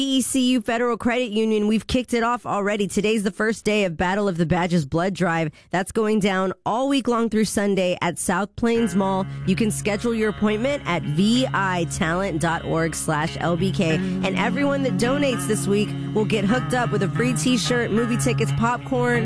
ECU Federal Credit Union, we've kicked it off already. Today's the first day of Battle of the Badges blood drive. That's going down all week long through Sunday at South Plains Mall. You can schedule your appointment at vitalent.org/LBK. And everyone that donates this week will get hooked up with a free t-shirt, movie tickets, popcorn,